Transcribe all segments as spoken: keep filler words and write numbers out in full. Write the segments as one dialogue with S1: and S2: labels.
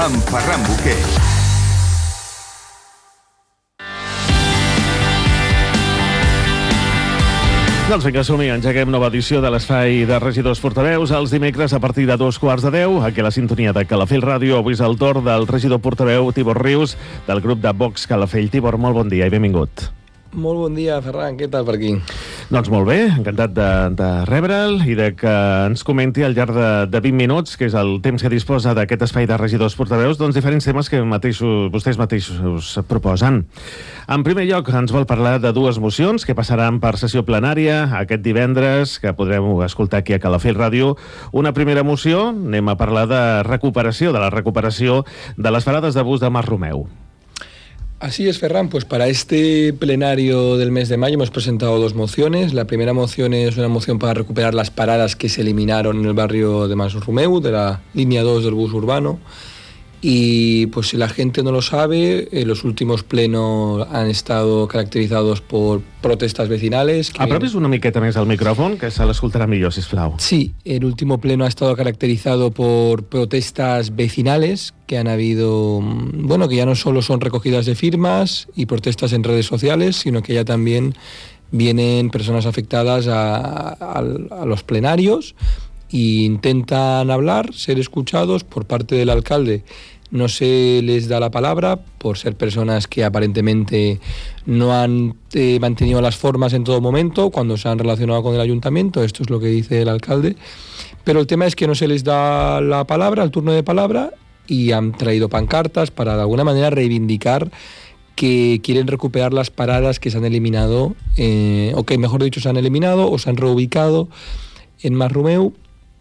S1: amb Ferran Boquer.
S2: Doncs vinga, som-hi, engeguem nova edició de l'Espai de Regidors Portaveus els dimecres a partir de dos quarts de deu, aquí a la sintonia de Calafell Ràdio. Avui és el torn del regidor portaveu Tibor Rius, del grup de Vox Calafell. Tibor, molt bon dia i benvingut.
S3: Molt bon dia, Ferran. Què tal per aquí?
S2: Doncs molt bé, encantat de, de rebre'l i de que ens comenti al llarg de, de vint minuts, que és el temps que disposa d'aquest espai de regidors portaveus, doncs diferents temes que mateixos, vostès mateixos proposen. En primer lloc, ens vol parlar de dues mocions que passaran per sessió plenària aquest divendres, que podrem escoltar aquí a Calafell Ràdio. Una primera moció, anem a parlar de recuperació, de la recuperació de les parades de bus de Mas Romeu.
S3: Así es, Ferran. Pues para este plenario del mes de mayo hemos presentado dos mociones. La primera moción es una moción para recuperar las paradas que se eliminaron en el barrio de Mas Romeu, de la línea dos del bus urbano. Y pues si la gente no lo sabe, eh, los últimos plenos han estado caracterizados por protestas vecinales. Que...
S2: Apropis una miqueta més al micròfon, que se l'escoltarà millor, sisplau.
S3: Sí, el último pleno ha estado caracterizado por protestas vecinales que han habido, bueno, que ya no solo son recogidas de firmas y protestas en redes sociales, sino que ya también vienen personas afectadas a, a, a los plenarios e intentan hablar, ser escuchados por parte del alcalde. No se les da la palabra por ser personas que aparentemente no han eh, mantenido las formas en todo momento cuando se han relacionado con el ayuntamiento. Esto es lo que dice el alcalde. Pero el tema es que no se les da la palabra, el turno de palabra, y han traído pancartas para de alguna manera reivindicar que quieren recuperar las paradas que se han eliminado, eh, o que mejor dicho se han eliminado o se han reubicado en Mas Romeu.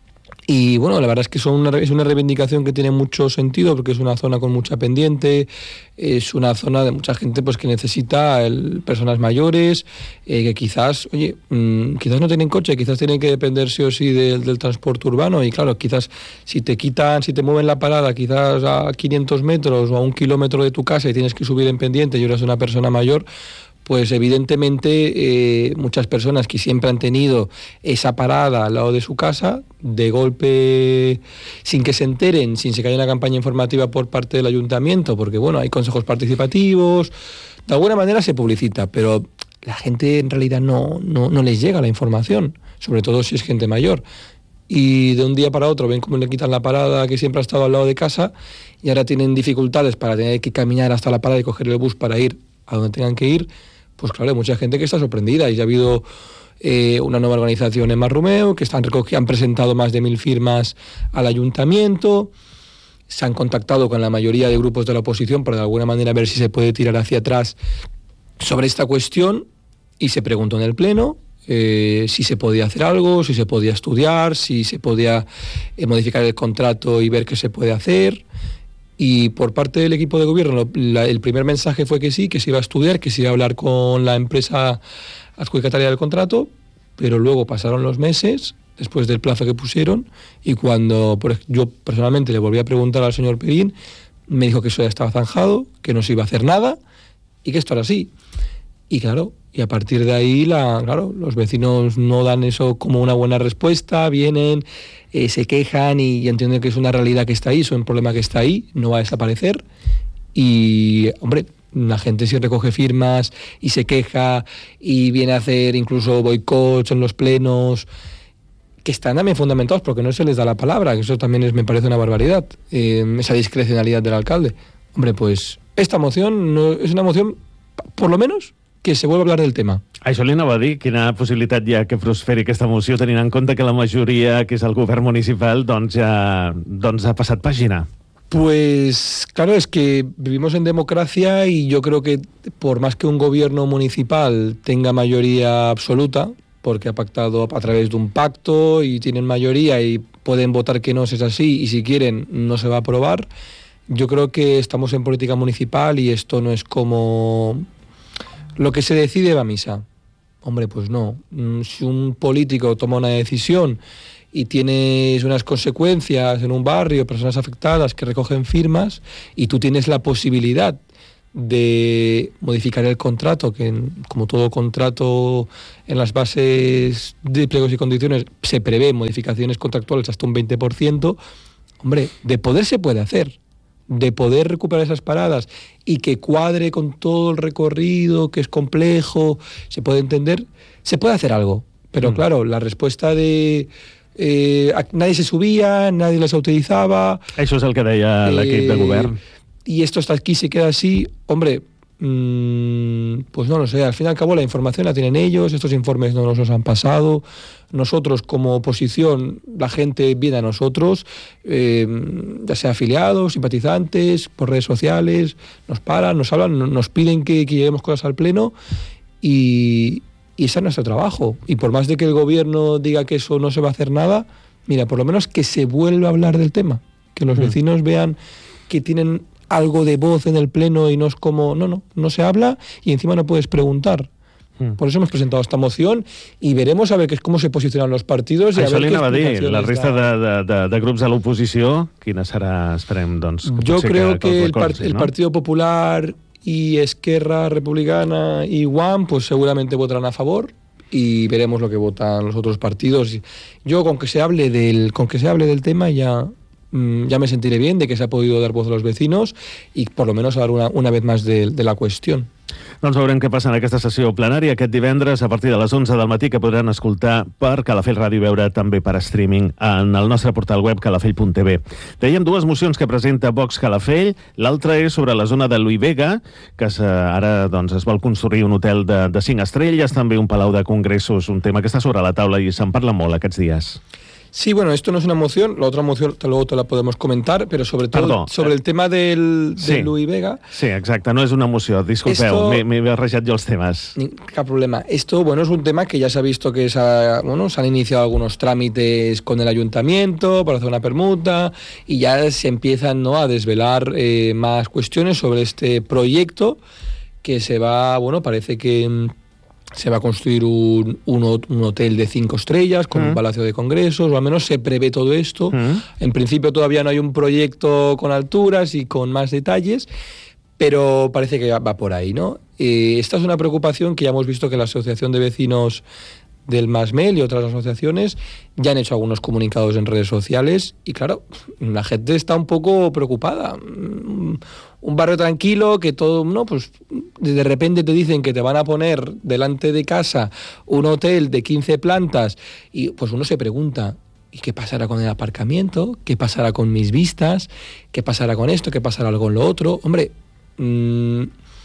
S3: Y bueno, la verdad es que son una, es una reivindicación que tiene mucho sentido porque es una zona con mucha pendiente, es una zona de mucha gente pues que necesita el, personas mayores, eh, que quizás, oye, mmm, quizás no tienen coche, quizás tienen que depender sí o sí del, del transporte urbano y claro, quizás si te quitan, si te mueven la parada quizás a quinientos metros o a un kilómetro de tu casa y tienes que subir en pendiente y eres una persona mayor, pues evidentemente eh, muchas personas que siempre han tenido esa parada al lado de su casa, de golpe, sin que se enteren, sin que haya una campaña informativa por parte del ayuntamiento, porque bueno, hay consejos participativos, de alguna manera se publicita, pero la gente en realidad no, no, no les llega la información, sobre todo si es gente mayor. Y de un día para otro ven cómo le quitan la parada que siempre ha estado al lado de casa y ahora tienen dificultades para tener que caminar hasta la parada y coger el bus para ir a donde tengan que ir. Pues claro, hay mucha gente que está sorprendida y ya ha habido eh, una nueva organización en Mas Romeu que están recogi- han presentado más de mil firmas al ayuntamiento, se han contactado con la mayoría de grupos de la oposición para de alguna manera ver si se puede tirar hacia atrás sobre esta cuestión y se preguntó en el pleno eh, si se podía hacer algo, si se podía estudiar, si se podía eh, modificar el contrato y ver qué se puede hacer. Y por parte del equipo de gobierno, la, el primer mensaje fue que sí, que se iba a estudiar, que se iba a hablar con la empresa adjudicataria del contrato, pero luego pasaron los meses, después del plazo que pusieron, y cuando por, yo personalmente le volví a preguntar al señor Perín, me dijo que eso ya estaba zanjado, que no se iba a hacer nada, y que esto era así. Y claro, y a partir de ahí, la, claro, los vecinos no dan eso como una buena respuesta, vienen, eh, se quejan y, y entienden que es una realidad que está ahí, es un problema que está ahí, no va a desaparecer. Y, hombre, la gente si recoge firmas y se queja y viene a hacer incluso boicots en los plenos, que están también fundamentados porque no se les da la palabra, que eso también es, me parece una barbaridad, eh, esa discrecionalidad del alcalde. Hombre, pues esta moción no, es una moción, por lo menos, que se vuelva a hablar del tema.
S2: Això li anava a dir, quina possibilitat hi ha que prosperi aquesta moció, tenint en compte que la majoria, que és el govern municipal, doncs ja doncs ha passat pàgina.
S3: Pues claro, es que vivimos en democracia y yo creo que por más que un gobierno municipal tenga mayoría absoluta, porque ha pactado a través de un pacto y tienen mayoría y pueden votar que no, si es así, y si quieren no se va a aprobar, yo creo que estamos en política municipal y esto no es como... Lo que se decide va a misa. Hombre, pues no. Si un político toma una decisión y tienes unas consecuencias en un barrio, personas afectadas que recogen firmas, y tú tienes la posibilidad de modificar el contrato, que en, como todo contrato en las bases de pliegos y condiciones se prevé modificaciones contractuales hasta un veinte por ciento, hombre, de poder se puede hacer. de poder recuperar esas paradas y que cuadre con todo el recorrido, que es complejo, se puede entender, se puede hacer algo. Pero mm. claro, la respuesta de... Eh, nadie se subía, nadie les utilizaba.
S2: Això és el que deia eh, l'equip de govern.
S3: Y esto hasta aquí se queda así, hombre, mmm, pues no lo sé, al fin y al cabo la información la tienen ellos, estos informes no nos los han pasado, nosotros como oposición, la gente viene a nosotros, eh, ya sea afiliados, simpatizantes, por redes sociales, nos paran, nos hablan, nos piden que, que llevemos cosas al pleno y... Y ese es nuestro trabajo. Y por más de que el gobierno diga que eso no se va a hacer nada, mira, por lo menos que se vuelva a hablar del tema. Que los mm. vecinos vean que tienen algo de voz en el pleno y no es como, no, no, no se habla y encima no puedes preguntar. Mm. Por eso hemos presentado esta moción y veremos a ver qué es cómo se posicionan los partidos. I
S2: això
S3: a ver
S2: li anava a dir, la resta de, de, de, de grups de l'oposició, quina serà, esperem, doncs...
S3: Que Yo creo que, que el, par el ¿no? Partido Popular... y Esquerra Republicana y U A M pues seguramente votarán a favor y veremos lo que votan los otros partidos. Yo con que se hable del con que se hable del tema ya mmm, ya me sentiré bien de que se ha podido dar voz a los vecinos y por lo menos hablar una, una vez más de, de la cuestión.
S2: Doncs veurem què passa en aquesta sessió plenària aquest divendres a partir de les onze del matí, que podran escoltar per Calafell Ràdio i veure també per streaming en el nostre portal web calafell punt t v. Dèiem dues mocions que presenta Vox Calafell, l'altra és sobre la zona de Louis Vega, que ara doncs, es vol construir un hotel de, de cinc estrelles, també un palau de congressos, un tema que està sobre la taula i se'n parla molt aquests dies.
S3: Sí, bueno, esto no es una moción, la otra moción luego te la podemos comentar, pero sobre todo Perdó, sobre el tema del,
S2: sí,
S3: de Louis Vega.
S2: Sí, exacte, no és una moció, disculpeu, m'he barrejat jo els temes.
S3: Cap problema. Esto, bueno, es un tema que ya se ha visto que se, ha, bueno, se han iniciado algunos trámites con el ayuntamiento para hacer una permuta y ya se empiezan, ¿no?, a desvelar eh, más cuestiones sobre este proyecto que se va, bueno, parece que... se va a construir un, un, un hotel de cinco estrellas con mm. un palacio de congresos, o al menos se prevé todo esto. Mm. En principio todavía no hay un proyecto con alturas y con más detalles, pero parece que va por ahí, ¿no? Eh, esta es una preocupación que ya hemos visto que la Asociación de Vecinos del Masmel y otras asociaciones ya han hecho algunos comunicados en redes sociales y claro, la gente está un poco preocupada. Un barrio tranquilo que todo, no, pues de repente te dicen que te van a poner delante de casa un hotel de quince plantas y pues uno se pregunta, ¿y qué pasará con el aparcamiento? ¿Qué pasará con mis vistas? ¿Qué pasará con esto? ¿Qué pasará con lo otro? Hombre, mmm,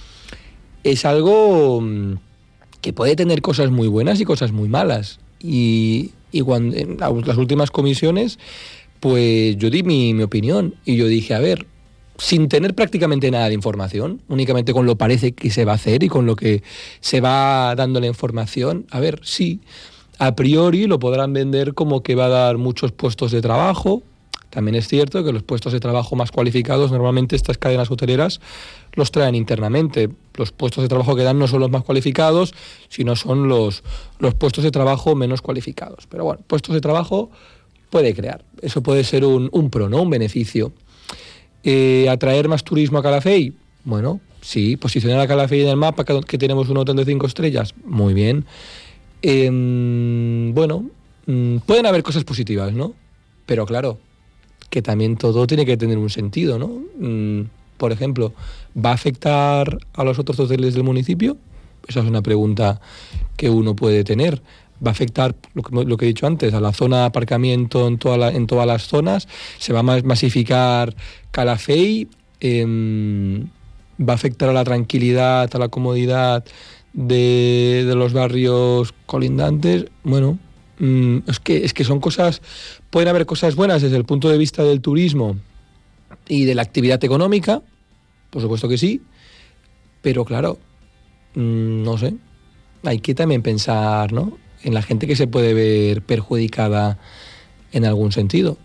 S3: es algo que puede tener cosas muy buenas y cosas muy malas. Y, y cuando en las últimas comisiones, pues yo di mi, mi opinión y yo dije, a ver, sin tener prácticamente nada de información, únicamente con lo parece que se va a hacer y con lo que se va dando la información, a ver, sí, a priori lo podrán vender como que va a dar muchos puestos de trabajo. También es cierto que los puestos de trabajo más cualificados, normalmente estas cadenas hoteleras los traen internamente. Los puestos de trabajo que dan no son los más cualificados, sino son los, los puestos de trabajo menos cualificados. Pero bueno, puestos de trabajo puede crear. Eso puede ser un, un pro, ¿no? Un beneficio. Eh, ¿Atraer más turismo a Calafell? Bueno, sí. ¿Posicionar a Calafell en el mapa, que, que tenemos un hotel de cinco estrellas? Muy bien. Eh, bueno, mm, pueden haber cosas positivas, ¿no? Pero claro, que también todo tiene que tener un sentido, ¿no? Mm, por ejemplo, ¿va a afectar a los otros hoteles del municipio? Esa es una pregunta que uno puede tener. ¿Va a afectar, lo que, lo que he dicho antes, a la zona de aparcamiento en, toda la, en todas las zonas? ¿Se va a masificar Calafell? Eh, ¿Va a afectar a la tranquilidad, a la comodidad de, de los barrios colindantes? Bueno, mm, es que, es que son cosas... Pueden haber cosas buenas desde el punto de vista del turismo y de la actividad económica, por supuesto que sí, pero claro, mmm, no sé, hay que también pensar, ¿no?, en la gente que se puede ver perjudicada en algún sentido.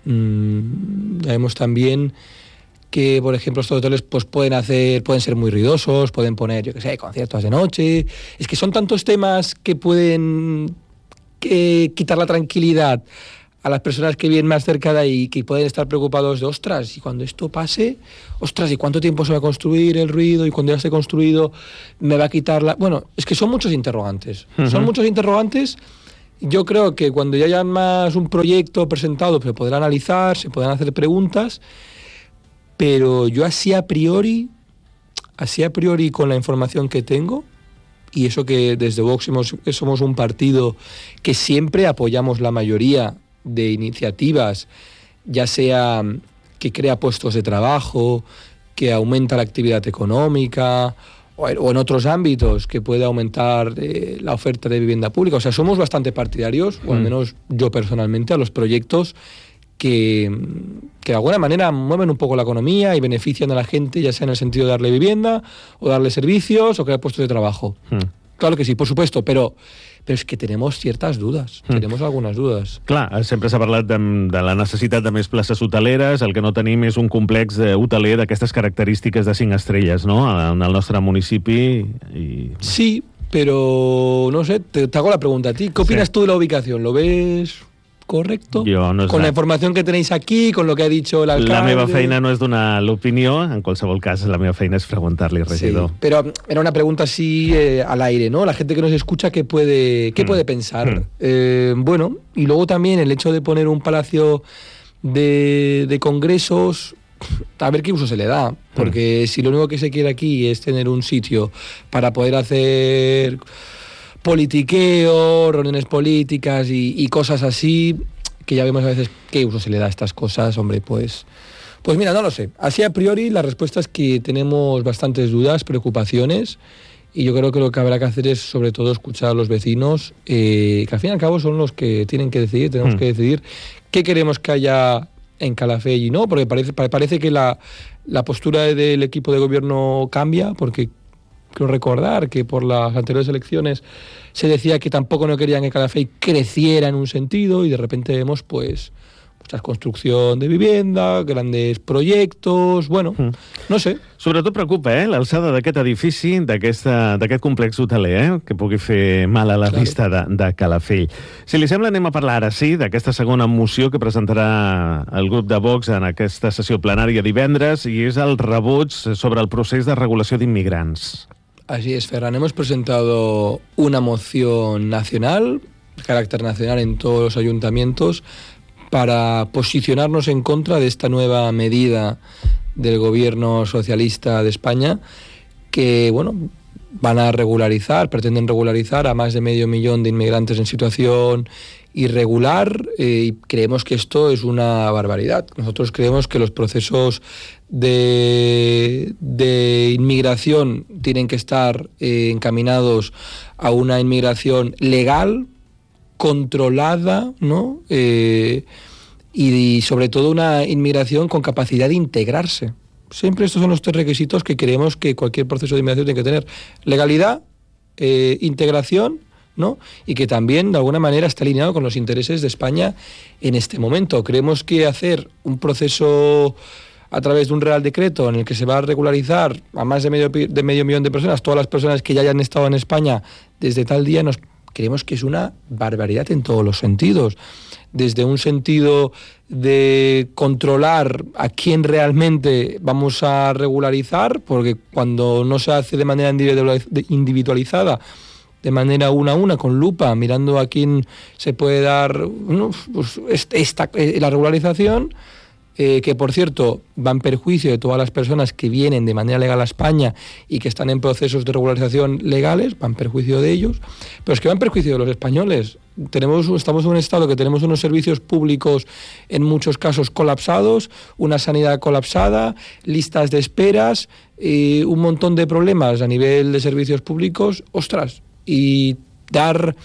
S3: Mm, vemos también que, por ejemplo, estos hoteles pues, pueden hacer, pueden ser muy ruidosos, pueden poner, yo qué sé, conciertos de noche. Es que son tantos temas que pueden que, quitar la tranquilidad a las personas que viven más cerca de ahí, que pueden estar preocupados de, ostras, y cuando esto pase, ostras, ¿y cuánto tiempo se va a construir el ruido? Y cuando ya esté construido, me va a quitar la... Bueno, es que son muchos interrogantes. Uh-huh. Son muchos interrogantes. Yo creo que cuando ya haya más un proyecto presentado, se podrá analizar, se podrán hacer preguntas, pero yo así a priori, así a priori con la información que tengo, y eso que desde Vox somos, somos un partido que siempre apoyamos la mayoría de iniciativas, ya sea que crea puestos de trabajo, que aumenta la actividad económica, o en otros ámbitos que puede aumentar eh, la oferta de vivienda pública. O sea, somos bastante partidarios, mm. o al menos yo personalmente, a los proyectos que, que de alguna manera mueven un poco la economía y benefician a la gente, ya sea en el sentido de darle vivienda, o darle servicios, o crear puestos de trabajo. Mm. Claro que sí, por supuesto, però, però és que tenemos ciertas dudas, mm. tenemos algunas dudas.
S2: Clar, sempre s'ha parlat de, de la necessitat de més places hoteleres, el que no tenim és un complex hoteler d'aquestes característiques de cinc estrelles, no?, en el nostre municipi. Y...
S3: Sí, pero no sé, te, te hago la pregunta a ti. ¿Qué opinas sí. tú de la ubicación? ¿Lo ves correcto?
S2: Jo no
S3: con la información que tenéis aquí, con lo que ha dicho el alcalde...
S2: La meva feina no és donar l'opinió, en qualsevol cas la meva feina és preguntar-li, regidor.
S3: Sí, pero era una pregunta así eh, al aire, ¿no? La gente que nos escucha, ¿qué puede, qué mm. puede pensar? Mm. Eh, bueno, y luego también el hecho de poner un palacio de, de congresos, a ver qué uso se le da, porque mm. si lo único que se quiere aquí es tener un sitio para poder hacer... politiqueo, reuniones políticas y, y cosas así, que ya vemos a veces qué uso se le da a estas cosas, hombre, pues... Pues mira, no lo sé. Así a priori la respuesta es que tenemos bastantes dudas, preocupaciones, y yo creo que lo que habrá que hacer es sobre todo escuchar a los vecinos, eh, que al fin y al cabo son los que tienen que decidir, tenemos mm. que decidir qué queremos que haya en Calafell y no, porque parece, parece que la, la postura del equipo de gobierno cambia, porque... Quiero recordar que por las anteriores elecciones se decía que tampoco no querían que Calafell creciera en un sentido y de repente vemos pues mucha construcción de vivienda, grandes proyectos, bueno, mm. no sé.
S2: Sobretot preocupa, eh, l'alçada d'aquest edifici, d'aquest complex hoteler, eh, que pugui fer mal a la claro. vista de, de Calafell. Si li sembla, anem a parlar ara sí d'aquesta segona moció que presentarà el grup de Vox en aquesta sessió plenària divendres, i és el rebuig sobre el procés de regulació d'immigrants.
S3: Así es, Ferran. Hemos presentado una moción nacional, de carácter nacional en todos los ayuntamientos, para posicionarnos en contra de esta nueva medida del gobierno socialista de España, que, bueno, van a regularizar, pretenden regularizar a más de medio millón de inmigrantes en situación irregular, eh, y creemos que esto es una barbaridad. Nosotros creemos que los procesos de, de inmigración tienen que estar eh, encaminados a una inmigración legal, controlada, ¿no? Eh, y, y sobre todo una inmigración con capacidad de integrarse. Siempre estos son los tres requisitos que creemos que cualquier proceso de inmigración tiene que tener: legalidad, eh, integración, ¿no? Y que también de alguna manera está alineado con los intereses de España en este momento. Creemos que hacer un proceso a través de un real decreto en el que se va a regularizar a más de medio, de medio millón de personas, todas las personas que ya hayan estado en España desde tal día, nos creemos que es una barbaridad en todos los sentidos. Desde un sentido de controlar a quién realmente vamos a regularizar, porque cuando no se hace de manera individualizada, de manera una a una, con lupa, mirando a quién se puede dar, ¿no?, pues esta, la regularización, eh, que por cierto va en perjuicio de todas las personas que vienen de manera legal a España y que están en procesos de regularización legales, va en perjuicio de ellos, pero es que va en perjuicio de los españoles. Tenemos, estamos en un estado que tenemos unos servicios públicos en muchos casos colapsados, una sanidad colapsada, listas de esperas, eh, un montón de problemas a nivel de servicios públicos. Ostras, y dar,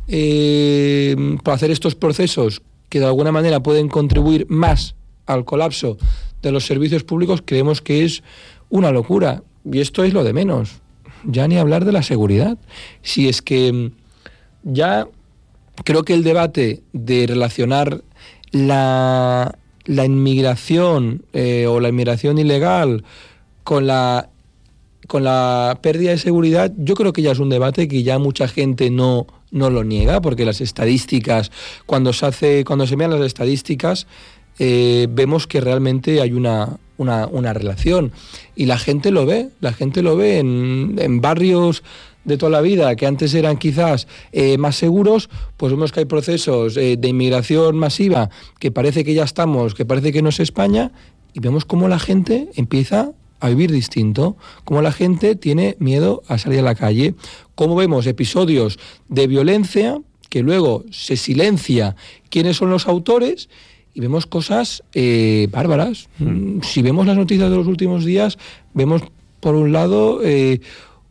S3: eh, para hacer estos procesos que de alguna manera pueden contribuir más al colapso de los servicios públicos, creemos que es una locura. Y esto es lo de menos. Ya ni hablar de la seguridad. Si es que ya creo que el debate de relacionar la, la inmigración eh, o la inmigración ilegal con la con la pérdida de seguridad, yo creo que ya es un debate que ya mucha gente no, no lo niega, porque las estadísticas, cuando se hace, cuando se miran las estadísticas, eh, vemos que realmente hay una, una, una relación. Y la gente lo ve, la gente lo ve en, en barrios de toda la vida, que antes eran quizás eh, más seguros, pues vemos que hay procesos eh, de inmigración masiva, que parece que ya estamos, que parece que no es España, y vemos cómo la gente empieza a vivir distinto, cómo la gente tiene miedo a salir a la calle, cómo vemos episodios de violencia que luego se silencia quiénes son los autores y vemos cosas eh, bárbaras. Mm. Si vemos las noticias de los últimos días, vemos por un lado eh,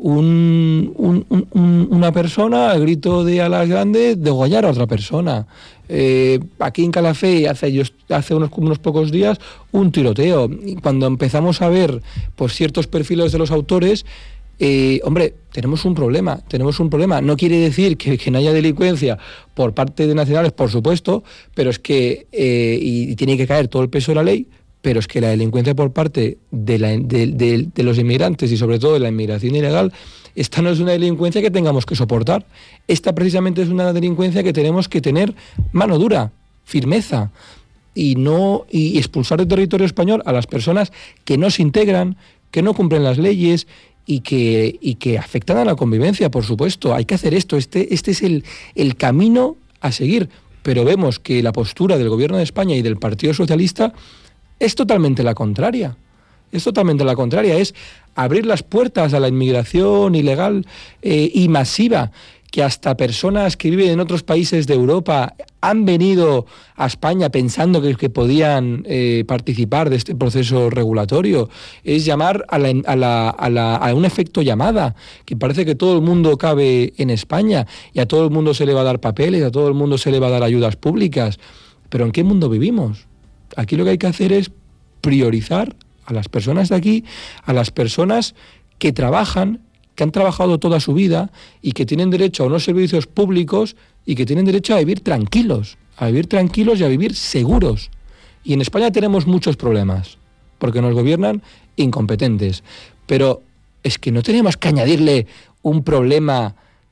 S3: un, un, un, una persona al grito de alas grandes degollar a otra persona. Eh, aquí en Calafé hace, hace unos, unos pocos días un tiroteo. Y cuando empezamos a ver pues, ciertos perfiles de los autores, eh, hombre, tenemos un problema, tenemos un problema. No quiere decir que, que no haya delincuencia por parte de nacionales, por supuesto, pero es que, eh, y tiene que caer todo el peso de la ley, pero es que la delincuencia por parte de, la, de, de, de los inmigrantes y sobre todo de la inmigración ilegal, esta no es una delincuencia que tengamos que soportar. Esta precisamente es una delincuencia que tenemos que tener mano dura, firmeza, y no y expulsar del territorio español a las personas que no se integran, que no cumplen las leyes y que, y que afectan a la convivencia, por supuesto. Hay que hacer esto, este, este es el, el camino a seguir. Pero vemos que la postura del Gobierno de España y del Partido Socialista es totalmente la contraria. Es totalmente la contraria. Es abrir las puertas a la inmigración ilegal eh, y masiva, que hasta personas que viven en otros países de Europa han venido a España pensando que, que podían eh, participar de este proceso regulatorio. Es llamar a, la, a, la, a, la, a un efecto llamada, que parece que todo el mundo cabe en España y a todo el mundo se le va a dar papeles, a todo el mundo se le va a dar ayudas públicas. Pero ¿en qué mundo vivimos? Aquí lo que hay que hacer es priorizar a las personas de aquí, a las personas que trabajan, que han trabajado toda su vida y que tienen derecho a unos servicios públicos y que tienen derecho a vivir tranquilos, a vivir tranquilos y a vivir seguros. Y en España tenemos muchos problemas, porque nos gobiernan incompetentes. Pero es que no tenemos que añadirle un problema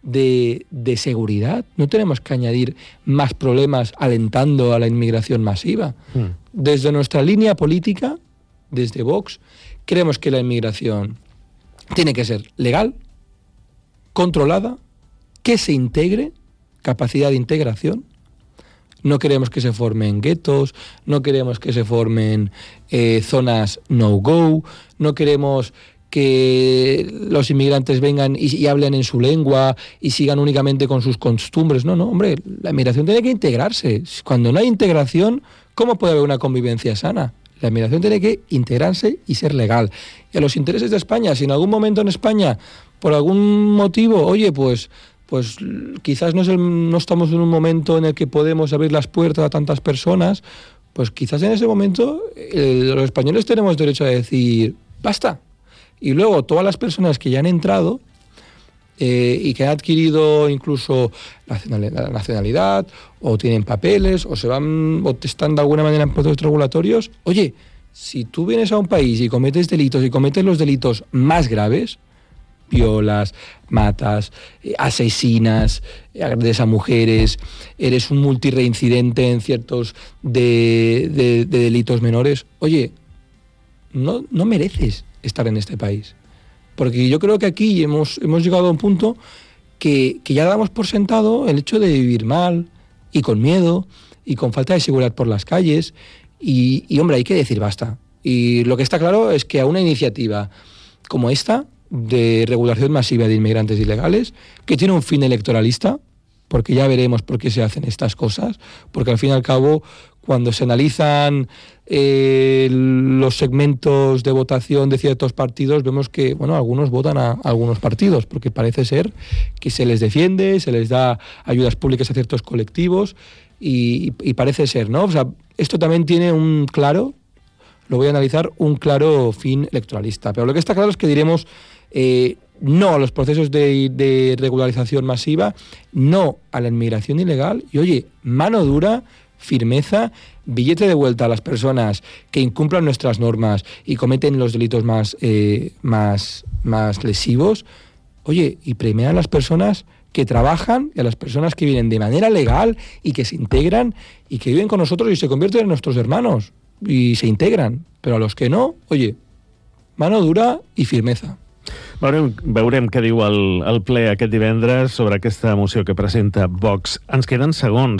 S3: de, de seguridad, no tenemos que añadir más problemas alentando a la inmigración masiva. Mm. Desde nuestra línea política, desde Vox, creemos que la inmigración tiene que ser legal, controlada, que se integre, capacidad de integración. No queremos que se formen guetos, no queremos que se formen eh, zonas no-go, no queremos que los inmigrantes vengan y, y hablen en su lengua y sigan únicamente con sus costumbres. No, no, hombre, la inmigración tiene que integrarse. Cuando no hay integración, ¿cómo puede haber una convivencia sana? La inmigración tiene que integrarse y ser legal. Y a los intereses de España, si en algún momento en España, por algún motivo, oye, pues, pues quizás no, es el, no estamos en un momento en el que podemos abrir las puertas a tantas personas, pues quizás en ese momento eh, los españoles tenemos derecho a decir, basta. Y luego todas las personas que ya han entrado eh, y que han adquirido incluso la nacionalidad o tienen papeles o se van o están de alguna manera en procesos regulatorios, oye, si tú vienes a un país y cometes delitos y cometes los delitos más graves, violas, matas, eh, asesinas, agredes a mujeres, eres un multireincidente en ciertos de, de, de delitos menores, oye, no, no mereces estar en este país. Porque yo creo que aquí hemos, hemos llegado a un punto que, que ya damos por sentado el hecho de vivir mal y con miedo y con falta de seguridad por las calles y, y hombre, hay que decir basta. Y lo que está claro es que a una iniciativa como esta, de regulación masiva de inmigrantes ilegales, que tiene un fin electoralista, porque ya veremos por qué se hacen estas cosas, porque al fin y al cabo, cuando se analizan eh, los segmentos de votación de ciertos partidos, vemos que, bueno, algunos votan a, a algunos partidos, porque parece ser que se les defiende, se les da ayudas públicas a ciertos colectivos, y, y parece ser, ¿no? O sea, esto también tiene un claro, lo voy a analizar, un claro fin electoralista. Pero lo que está claro es que diremos eh, no a los procesos de, de regularización masiva, no a la inmigración ilegal, y oye, mano dura, firmeza, billete de vuelta a las personas que incumplan nuestras normas y cometen los delitos más, eh, más, más lesivos, oye, y premiar a las personas que trabajan y a las personas que vienen de manera legal y que se integran y que viven con nosotros y se convierten en nuestros hermanos y se integran, pero a los que no, oye, mano dura i firmeza.
S2: Veurem, veurem què diu el, el ple aquest divendres sobre aquesta moció que presenta Vox. Ens queden segons.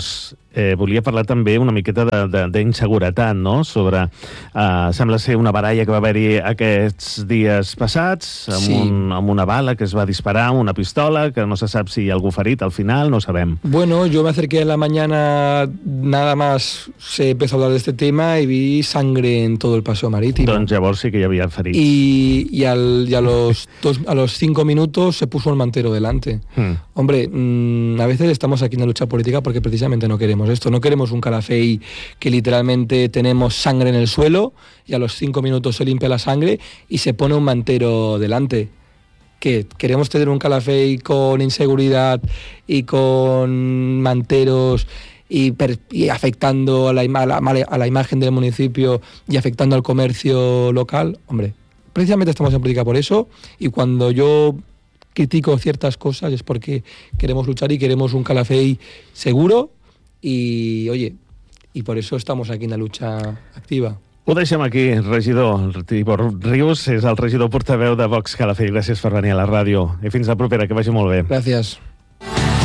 S2: eh, volia parlar també una miqueta d'inseguretat, no? Sobre, eh, sembla ser una baralla que va haver-hi aquests dies passats, amb,
S3: sí.
S2: un, amb una bala que es va disparar, una pistola, que no se sap si hi ha algú ferit al final, no sabem.
S3: Bueno, yo me acerqué en la mañana, nada más se empezó a hablar de este tema y vi sangre en todo el paseo marítimo.
S2: Doncs llavors sí que hi havia ferits.
S3: Y, y, al, y a, los dos, a los cinco minutos se puso el mantero delante. Hmm. Hombre, mmm, a veces estamos aquí en la lucha política porque precisamente no queremos esto. No queremos un Calafell que literalmente tenemos sangre en el suelo y a los cinco minutos se limpia la sangre y se pone un mantero delante. ¿Qué? ¿Queremos tener un Calafell con inseguridad y con manteros y, per, y afectando a la, a, la, a la imagen del municipio y afectando al comercio local? Hombre, precisamente estamos en política por eso, y cuando yo critico ciertas cosas es porque queremos luchar y queremos un Calafell seguro y, oye, y por eso estamos aquí en la lucha activa.
S2: Ho deixem aquí, regidor Tibor Rius, és el regidor portaveu de Vox Calafell. Gràcies per venir a la ràdio i fins la propera, que vagi molt bé.
S3: Gràcies.